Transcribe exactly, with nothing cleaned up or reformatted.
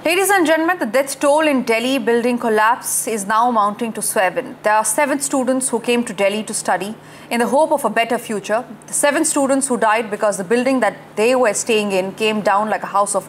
Ladies and gentlemen, the death toll in Delhi building collapse is now mounting to seven. There are seven students who came to Delhi to study in the hope of a better future. The seven students who died because the building that they were staying in came down like a house of